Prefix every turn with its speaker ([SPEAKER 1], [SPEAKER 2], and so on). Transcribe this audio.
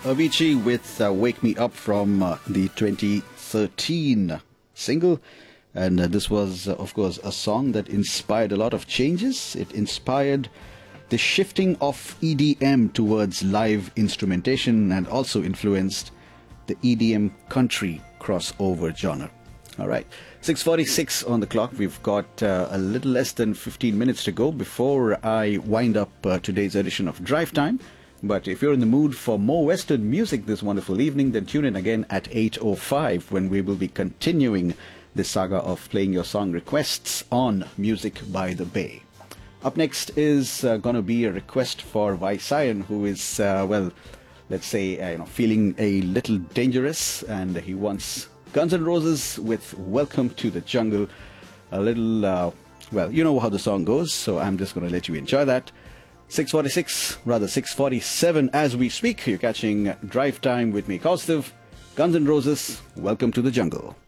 [SPEAKER 1] Avicii with Wake Me Up from the 2013 single. And this was, of course, a song that inspired a lot of changes. It inspired the shifting of EDM towards live instrumentation and also influenced the EDM country crossover genre. All right, 6:46 on the clock. We've got a little less than 15 minutes to go before I wind up today's edition of Drive Time. But if you're in the mood for more Western music this wonderful evening, then tune in again at 8:05 when we will be continuing the saga of playing your song requests on Music by the Bay. Up next is going to be a request for Visayan, who is, let's say, feeling a little dangerous, and he wants Guns N' Roses with Welcome to the Jungle. A little, you know how the song goes, so I'm just going to let you enjoy that. 6:47 as we speak. You're catching Drive Time with me, Kaustav. Guns N' Roses, Welcome to the Jungle.